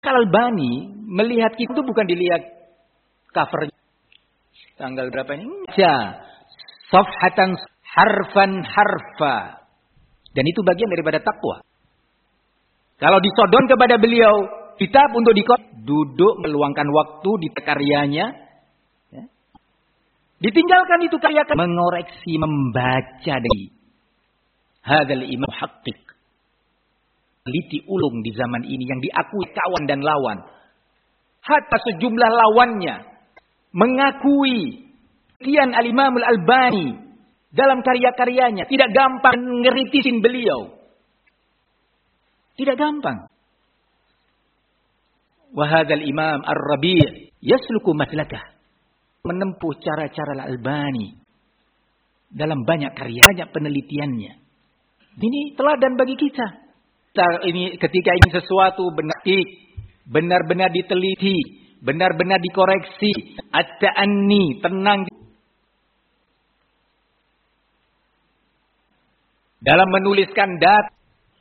Al-Albani melihat kita itu bukan dilihat cover tanggal berapa ini. Baca safhatan harfan harfa. Dan itu bagian daripada takwa. Kalau disodon kepada beliau kitab untuk duduk meluangkan waktu di karyanya, ya. Ditinggalkan itu karya mengoreksi, membaca dari hadzal imam haqiq. Liti ulung di zaman ini yang diakui kawan dan lawan. Hatta sejumlah lawannya mengakui kian Al-Imam Al-Albani dalam karya-karyanya. Tidak gampang ngeritisin beliau. Tidak gampang. Wa hadzal imam Ar-Rabi' yasluku maslakah. Menempuh cara-cara Al-Albani dalam banyak karya, banyak penelitiannya. Ini teladan bagi kita. Ini ketika ingin sesuatu benar-benar diteliti, benar-benar dikoreksi, at-ta'anni, tenang dalam menuliskan data.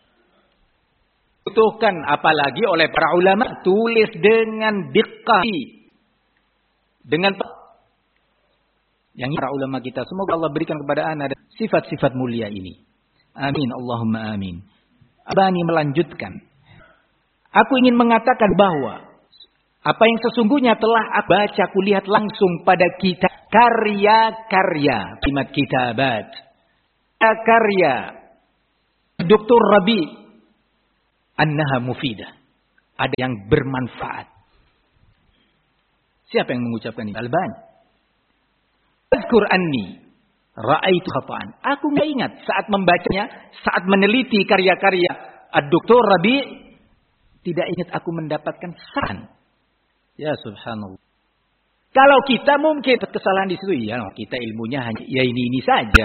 Butuhkan apalagi oleh para ulama, tulis dengan diqqah, dengan yang para ulama kita. Semoga Allah berikan kepada anda sifat-sifat mulia ini. Amin, Allahumma amin. Albani melanjutkan. Aku ingin mengatakan bahwa apa yang sesungguhnya telah aku baca, aku lihat langsung pada kita karya-karya, kimat kitabat, karya Dr. Rabi, annaha mufidah, ada yang bermanfaat. Siapa yang mengucapkan ini? Albani. Azkur anni ra'aitu khata'an. Aku enggak ingat saat membacanya, saat meneliti karya-karya Dr. Rabi, tidak ingat aku mendapatkan saran. Ya subhanallah. Kalau kita mungkin kesalahan di situ, ya kita ilmunya hanya ya ini saja.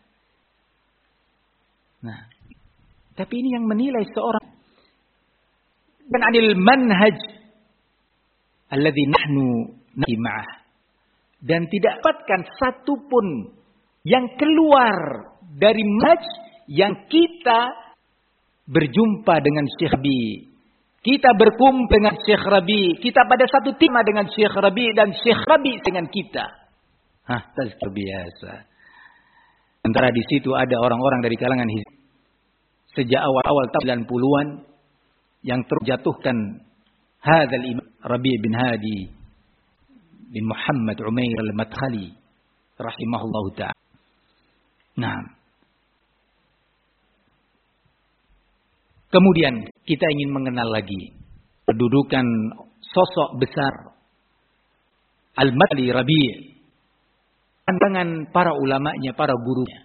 Nah, tapi ini yang menilai seorang dan anil manhaj alladzi nahnu ma'ah, dan tidak dapatkan satu pun yang keluar dari manhaj yang kita berjumpa dengan Syekh Rabi, kita berkumpul dengan Syekh Rabi, kita pada satu tema dengan Syekh Rabi dan Syekh Rabi dengan kita. Tazkir biasa. Antara di situ ada orang-orang dari kalangan Hizb sejak awal-awal tahun 90-an yang terjatuhkan hadzal imam Rabi bin Hadi bin Muhammad Umair al-Madkhali rahimahullahu ta'ala. Nah, kemudian kita ingin mengenal lagi kedudukan sosok besar Al-Madkhali Rabi', pandangan para ulamanya, para gurunya.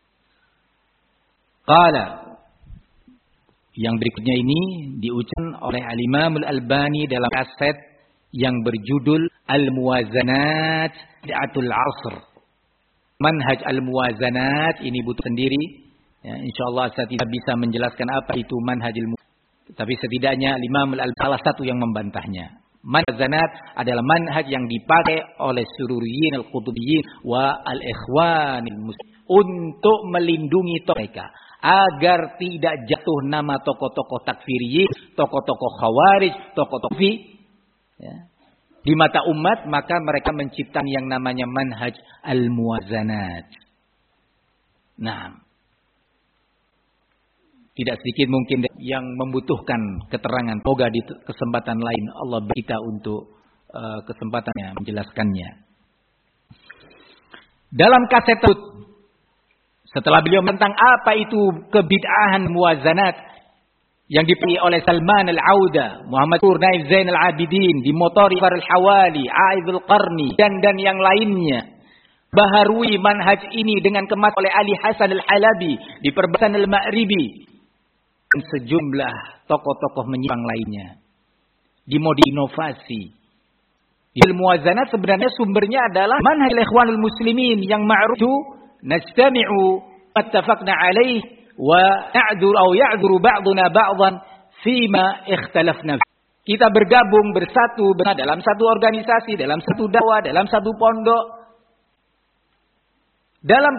Qala, yang berikutnya ini diucapkan oleh Al-Imam Al-Albani dalam kaset yang berjudul Al-Muwazanat Bid'atul Asr. Manhaj Al-Muwazanat ini butuh sendiri. Ya, insyaallah saya tidak bisa menjelaskan apa itu manhajul muwazanat, tapi setidaknya Imam Al-Albani salah satu yang membantahnya. Muwazanat adalah manhaj yang dipakai oleh sururiyin al-qutubiyyin wa al-ikhwanil muslimin untuk melindungi mereka agar tidak jatuh nama tokoh-tokoh takfiriyin, tokoh-tokoh khawarij, tokoh-tokoh ya, di mata umat, maka mereka menciptakan yang namanya manhaj al-muwazanat. Nah, tidak sedikit mungkin yang membutuhkan keterangan. Semoga di kesempatan lain Allah beri kita untuk kesempatannya menjelaskannya. Dalam kaset tersebut, setelah beliau tentang apa itu kebid'ahan muwazanat yang dipilih oleh Salman Al-Auda, Muhammad Naif Zain Al-Abidin, Dimotori Al-Hawali, Aid Al-Qarni, dan yang lainnya. Baharui manhaj ini dengan kemas oleh Ali Hasan Al-Halabi di Perbahasan Al-Ma'ribi dan sejumlah tokoh-tokoh menyimpang lainnya. Dimodinovasi. Al-Muwazanat sebenarnya sumbernya adalah manhaj al-Ikhwanul Muslimin yang ma'rufu nastami'u mattafaqna alaih wa ya'dzuru ba'duna ba'dhan fima ikhtalafna. Kita bergabung bersatu dalam satu organisasi, dalam satu dakwah, dalam satu pondok, dalam